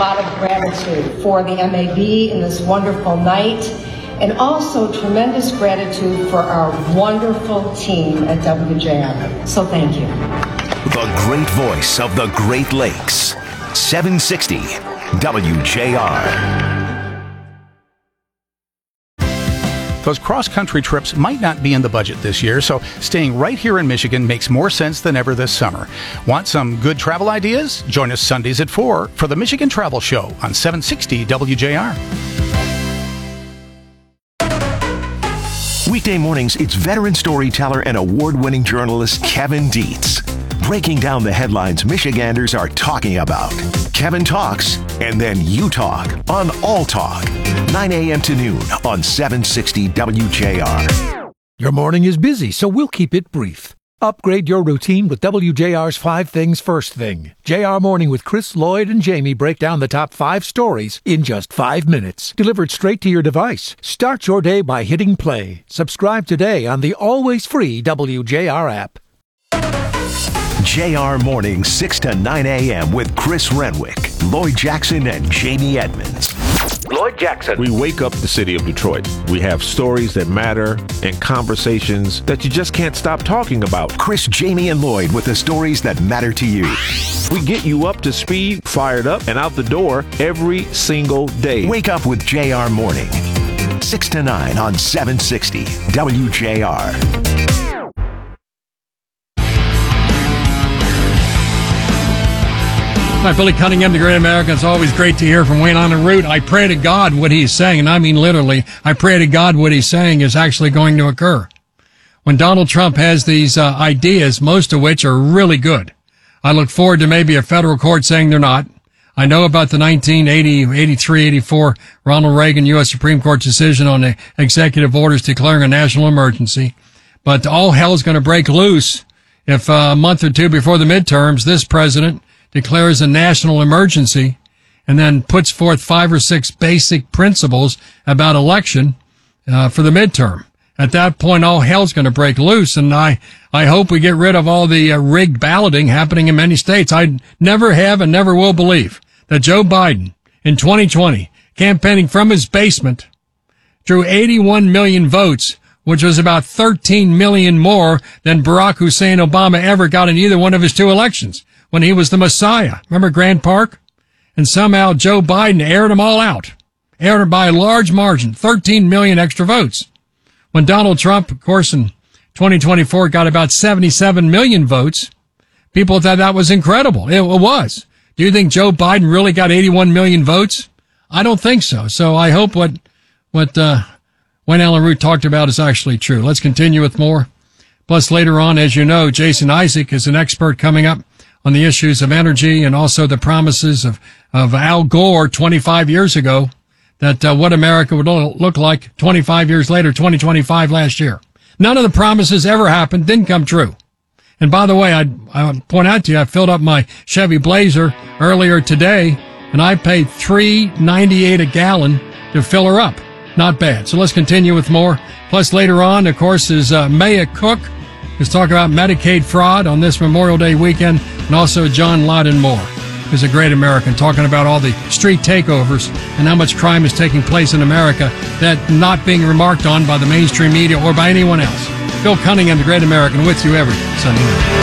lot of gratitude for the MAB in this wonderful night, and also tremendous gratitude for our wonderful team at WJR. So thank you. The great voice of the Great Lakes. 760 WJR. Those cross-country trips might not be in the budget this year, so staying right here in Michigan makes more sense than ever this summer. Want some good travel ideas? Join us Sundays at 4 for the Michigan Travel Show on 760 WJR. Weekday mornings, it's veteran storyteller and award-winning journalist Kevin Dietz, breaking down the headlines Michiganders are talking about. Kevin talks, and then you talk on All Talk, 9 a.m. to noon on 760 WJR. Your morning is busy, so we'll keep it brief. Upgrade your routine with WJR's 5 Things First Thing. JR Morning with Chris, Lloyd, and Jamie break down the top 5 stories in just 5 minutes. Delivered straight to your device. Start your day by hitting play. Subscribe today on the always free WJR app. JR Morning, 6 to 9 a.m. with Chris Renwick, Lloyd Jackson, and Jamie Edmonds. Lloyd Jackson. We wake up the city of Detroit. We have stories that matter and conversations that you just can't stop talking about. Chris, Jamie, and Lloyd with the stories that matter to you. We get you up to speed, fired up, and out the door every single day. Wake up with JR Morning, 6 to 9 on 760 WJR. Hi, Billy Cunningham, the Great American. It's always great to hear from Wayne on the route. I pray to God what he's saying, and I mean literally, I pray to God what he's saying is actually going to occur. When Donald Trump has these ideas, most of which are really good, I look forward to maybe a federal court saying they're not. I know about the 1980, 83, 84 Ronald Reagan U.S. Supreme Court decision on the executive orders declaring a national emergency, but all hell's going to break loose if a month or two before the midterms, this president declares a national emergency and then puts forth 5 or 6 basic principles about election for the midterm. At that point, all hell's going to break loose, and I hope we get rid of all the rigged balloting happening in many states. I never have and never will believe that Joe Biden in 2020, campaigning from his basement, drew 81 million votes, which was about 13 million more than Barack Hussein Obama ever got in either one of his 2 elections, when he was the Messiah. Remember Grant Park? And somehow Joe Biden aired them all out. Aired them by a large margin, 13 million extra votes. When Donald Trump, of course, in 2024 got about 77 million votes, people thought that was incredible. It was. Do you think Joe Biden really got 81 million votes? I don't think so. So I hope what Wayne Allyn Root talked about is actually true. Let's continue with more. Plus later on, as you know, Jason Isaac is an expert coming up on the issues of energy and also the promises of Al Gore 25 years ago that what America would look like 25 years later, 2025 last year. None of the promises ever happened, didn't come true. And by the way, I point out to you, I filled up my Chevy Blazer earlier today, and I paid $3.98 a gallon to fill her up. Not bad. So let's continue with more. Plus later on, of course, is Maya Cook, who's talking about Medicaid fraud on this Memorial Day weekend, and also John Loudon Moore, who's a great American, talking about all the street takeovers and how much crime is taking place in America that not being remarked on by the mainstream media or by anyone else. Bill Cunningham, the Great American, with you every Sunday night.